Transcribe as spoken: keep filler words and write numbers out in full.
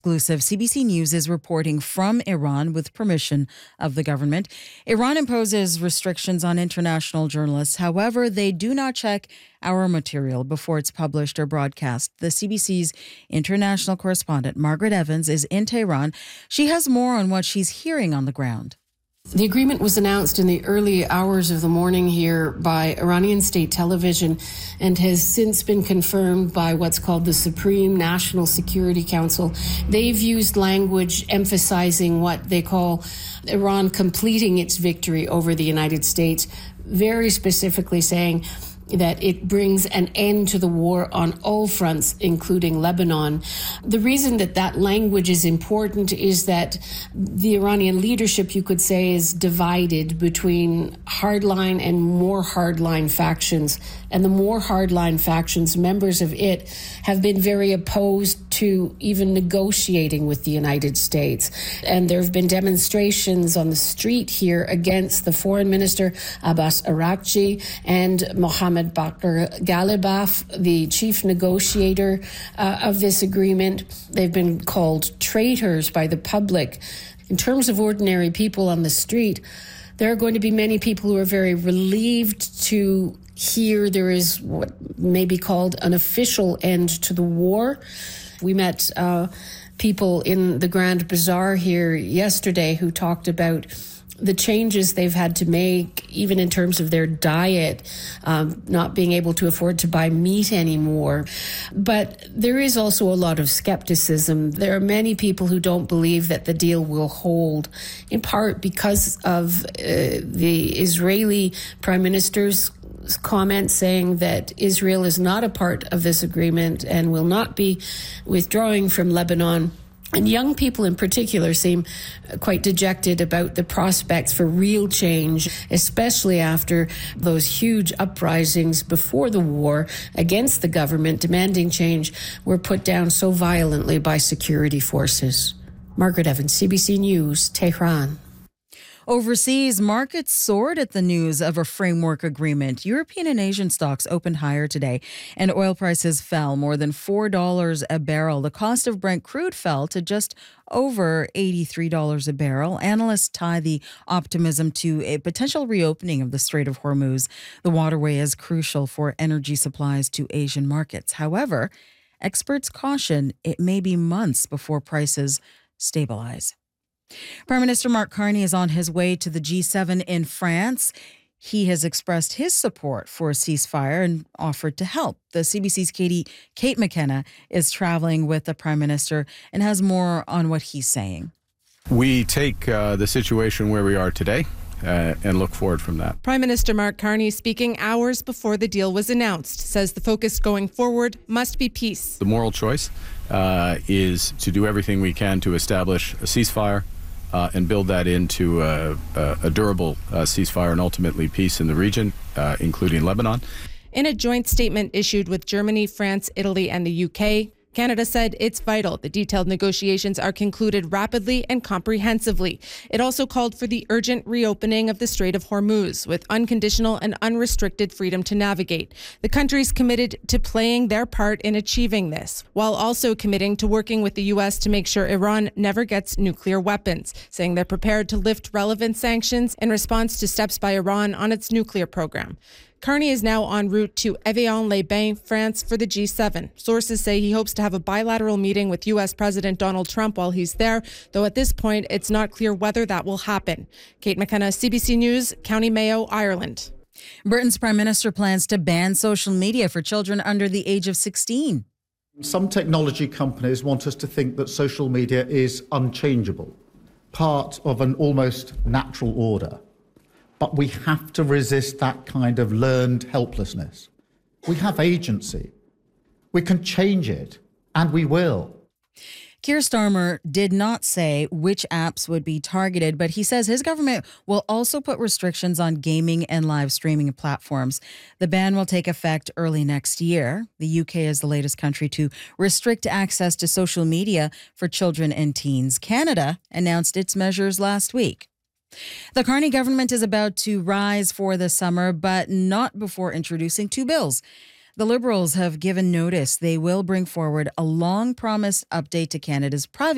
Exclusive. C B C News is reporting from Iran with permission of the government. Iran imposes restrictions on international journalists. However, they do not check our material before it's published or broadcast. The C B C's international correspondent, Margaret Evans, is in Tehran. She has more on what she's hearing on the ground. The agreement was announced in the early hours of the morning here by Iranian state television and has since been confirmed by what's called the Supreme National Security Council. They've used language emphasizing what they call Iran completing its victory over the United States, very specifically saying that it brings an end to the war on all fronts, including Lebanon. The reason that that language is important is that the Iranian leadership, you could say, is divided between hardline and more hardline factions. And the more hardline factions, members of it, have been very opposed to even negotiating with the United States. And there have been demonstrations on the street here against the foreign minister, Abbas Araghchi, and Mohammed Bakr Ghalibaf, the chief negotiator uh, of this agreement. They've been called traitors by the public. In terms of ordinary people on the street, there are going to be many people who are very relieved to hear there is what may be called an official end to the war. We met uh, people in the Grand Bazaar here yesterday who talked about the changes they've had to make, even in terms of their diet, um, not being able to afford to buy meat anymore. But there is also a lot of skepticism. There are many people who don't believe that the deal will hold, in part because of uh, the Israeli Prime Minister's comment saying that Israel is not a part of this agreement and will not be withdrawing from Lebanon. And young people in particular seem quite dejected about the prospects for real change, especially after those huge uprisings before the war against the government demanding change were put down so violently by security forces. Margaret Evans, C B C News, Tehran. Overseas, markets soared at the news of a framework agreement. European and Asian stocks opened higher today, and oil prices fell more than four dollars a barrel. The cost of Brent crude fell to just over eighty-three dollars a barrel. Analysts tie the optimism to a potential reopening of the Strait of Hormuz. The waterway is crucial for energy supplies to Asian markets. However, experts caution it may be months before prices stabilize. Prime Minister Mark Carney is on his way to the G seven in France. He has expressed his support for a ceasefire and offered to help. The C B C's Katie, Kate McKenna is traveling with the Prime Minister and has more on what he's saying. We take uh, the situation where we are today uh, and look forward from that. Prime Minister Mark Carney, speaking hours before the deal was announced, says the focus going forward must be peace. The moral choice uh, is to do everything we can to establish a ceasefire Uh, and build that into a, a, a durable uh, ceasefire and ultimately peace in the region, uh, including Lebanon. In a joint statement issued with Germany, France, Italy, and the U K, Canada said it's vital the detailed negotiations are concluded rapidly and comprehensively. It also called for the urgent reopening of the Strait of Hormuz with unconditional and unrestricted freedom to navigate. The countries committed to playing their part in achieving this, while also committing to working with the U S to make sure Iran never gets nuclear weapons, saying they're prepared to lift relevant sanctions in response to steps by Iran on its nuclear program. Carney is now en route to Evian-les-Bains, France, for the G seven. Sources say he hopes to have a bilateral meeting with U S President Donald Trump while he's there, though at this point it's not clear whether that will happen. Kate McKenna, C B C News, County Mayo, Ireland. Britain's Prime Minister plans to ban social media for children under the age of sixteen. Some technology companies want us to think that social media is unchangeable, part of an almost natural order. But we have to resist that kind of learned helplessness. We have agency. We can change it, and we will. Keir Starmer did not say which apps would be targeted, but he says his government will also put restrictions on gaming and live streaming platforms. The ban will take effect early next year. The U K is the latest country to restrict access to social media for children and teens. Canada announced its measures last week. The Carney government is about to rise for the summer, but not before introducing two bills. The Liberals have given notice they will bring forward a long-promised update to Canada's private